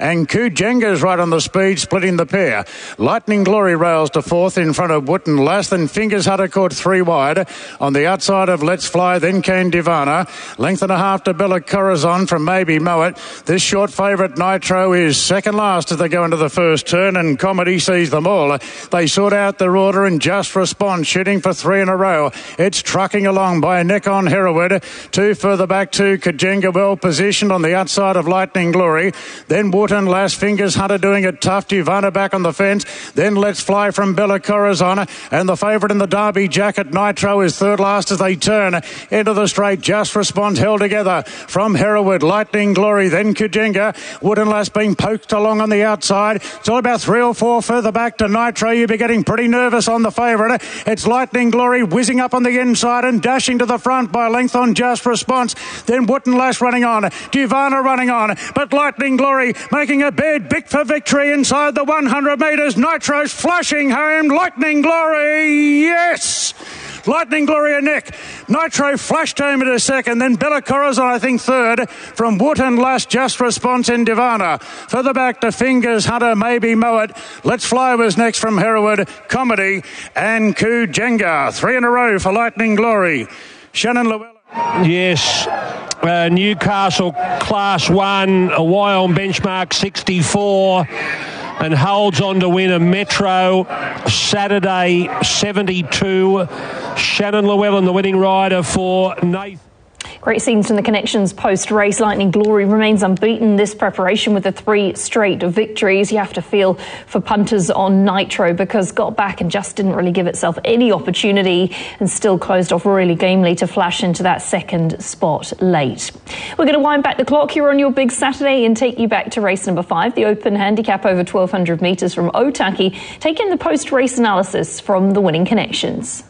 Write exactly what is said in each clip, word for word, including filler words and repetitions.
and Kujenga's right on the speed, splitting the pair. Lightning Glory rails to fourth in front of Wooten Lass, then Fingers Hutter caught three wide. On the outside of Let's Fly, then came Divana. Length and a half to Bella Corazon from Maybe Mowat. This short favourite Nitro is second last as they go into the first turn, and Comedy sees them all. They sort out their order and Just Response, shooting for three in a row. It's trucking along by a neck on Hereward. Two further back to Kujenga, well positioned on the outside of Lightning Glory. Then Wooten Lass, Fingers Hunter doing it tough. Divana back on the fence. Then Let's Fly from Bella Corazon. And the favourite in the Derby Jacket Nitro is third last as they turn into the straight. Just Response held together from Hereward. Lightning Glory, then Kujenga. Wooten Lass being poked along on the outside. It's all about three or four further back to Nitro. You'll be getting pretty nervous on the favourite. It's Lightning Glory whizzing up on the inside and dashing to the front by length on Just Response. Then Wooten Lass running on. Divana running on. But Lightning Glory making a bid big for victory inside the one hundred metres. Nitro's flashing home. Lightning Glory, yes! Lightning Glory a neck. Nitro flashed home in a second. Then Bella Corazon, I think, third. From Wooten Lass, Just Response in Divana. Further back to Fingers Hunter, Maybe Mowat. Let's Fly was next from Hereward, Comedy and Kujenga. Three in a row for Lightning Glory. Shannon Llewellyn. Yes. Uh, Newcastle Class one, a Wyong benchmark sixty-four. And holds on to win a Metro Saturday seventy-two. Shannon Llewellyn, the winning rider for Nathan. Great scenes from the Connections post-race. Lightning Glory remains unbeaten this preparation with the three straight victories. You have to feel for punters on Nitro because got back and just didn't really give itself any opportunity and still closed off really gamely to flash into that second spot late. We're going to wind back the clock here on your Big Saturday and take you back to race number five, the Open Handicap over twelve hundred metres from Otaki, taking the post-race analysis from the winning Connections.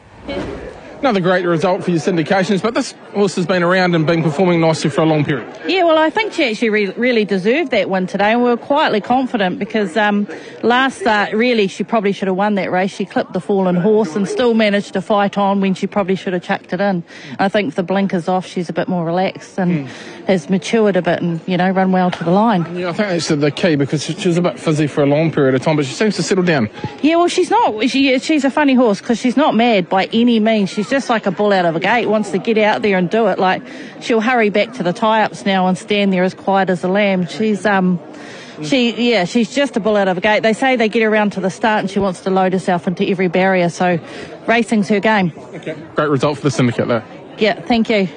Another great result for your syndications, but this horse has been around and been performing nicely for a long period. Yeah, well, I think she actually re- really deserved that win today, and we were quietly confident because um, last start, really, she probably should have won that race. She clipped the fallen horse and still managed to fight on when she probably should have chucked it in. I think with the blinkers off, she's a bit more relaxed and mm. has matured a bit and, you know, run well to the line. Yeah, I think that's the key because she was a bit fizzy for a long period of time, but she seems to settle down. Yeah, well, she's not. She, she's a funny horse because she's not mad by any means. She's just like a bull out of a gate, wants to get out there and do it. Like, she'll hurry back to the tie-ups now and stand there as quiet as a lamb. She's, um, she, yeah, she's just a bull out of a gate. They say they get her around to the start and she wants to load herself into every barrier, so racing's her game. Okay. Great result for the syndicate, though. Yeah, thank you.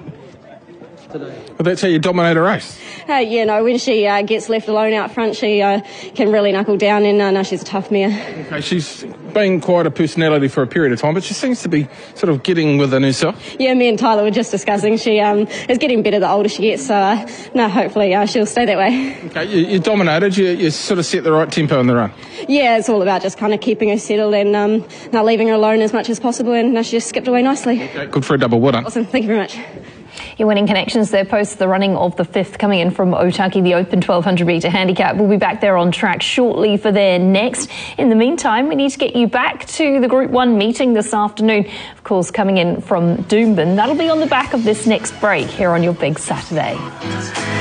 Well, that's how you dominate a race. Uh, yeah, no, when she uh, gets left alone out front, she uh, can really knuckle down, and uh, no, she's a tough mare. Okay, she's been quite a personality for a period of time, but she seems to be sort of getting within herself. Yeah, me and Tyler were just discussing. She um, is getting better the older she gets, so uh, no, hopefully uh, she'll stay that way. Okay, you, you dominated. You, you sort of set the right tempo in the run. Yeah, it's all about just kind of keeping her settled and um, not leaving her alone as much as possible, and uh, she just skipped away nicely. Okay, good for a double winner. Awesome, thank you very much. Your winning Connections there post the running of the fifth coming in from Otaki, the Open twelve hundred metre handicap. We'll be back there on track shortly for their next. In the meantime, we need to get you back to the Group one meeting this afternoon. Of course, coming in from Doomben. That'll be on the back of this next break here on your Big Saturday.